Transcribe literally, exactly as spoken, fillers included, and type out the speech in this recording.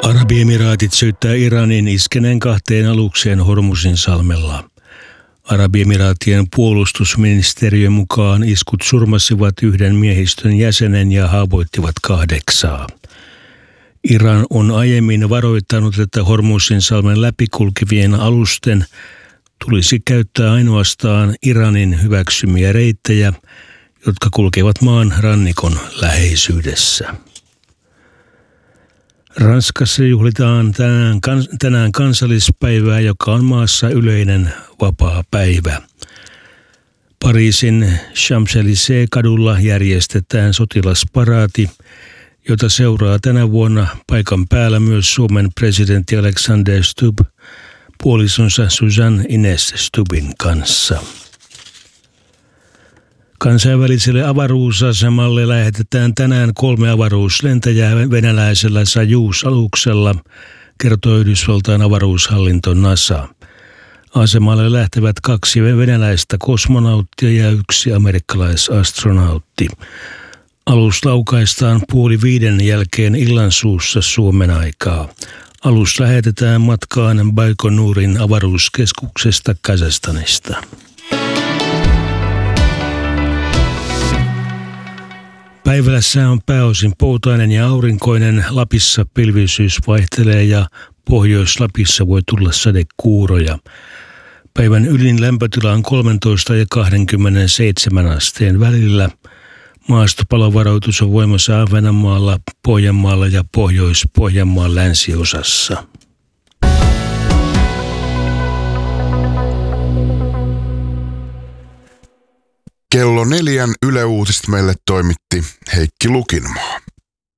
Arabiemiraatit syyttää Iranin iskeneen kahteen alukseen Hormuzin salmella. Arabiemiraattien puolustusministeriön mukaan iskut surmasivat yhden miehistön jäsenen ja haavoittivat kahdeksaa. Iran on aiemmin varoittanut, että Hormuzin salmen läpikulkevien alusten tulisi käyttää ainoastaan Iranin hyväksymiä reittejä, jotka kulkevat maan rannikon läheisyydessä. Ranskassa juhlitaan tänään, tänään kansallispäivää, joka on maassa yleinen vapaa päivä. Pariisin Champs-Élysées-kadulla järjestetään sotilasparaati, jota seuraa tänä vuonna paikan päällä myös Suomen presidentti Alexander Stubb puolisonsa Susanne Ines Stubbin kanssa. Kansainväliselle avaruusasemalle lähetetään tänään kolme avaruuslentäjää venäläisellä Sojuz-aluksella, kertoo Yhdysvaltain avaruushallinto NASA. Asemalle lähtevät kaksi venäläistä kosmonauttia ja yksi amerikkalaisastronautti. Alus laukaistaan puoli viiden jälkeen illansuussa Suomen aikaa. Alus lähetetään matkaan Baikonurin avaruuskeskuksesta Kazakstanista. Päivällä sää on pääosin poutainen ja aurinkoinen. Lapissa pilvisyys vaihtelee ja Pohjois-Lapissa voi tulla sadekuuroja. Päivän ylin lämpötila on kolmetoista ja kaksikymmentäseitsemän asteen välillä. Maastopalovaroitus on voimassa Ahvenanmaalla, Pohjanmaalla ja Pohjois-Pohjanmaan länsiosassa. Kello neljän Yle Uutiset meille toimitti Heikki Lukinmaa.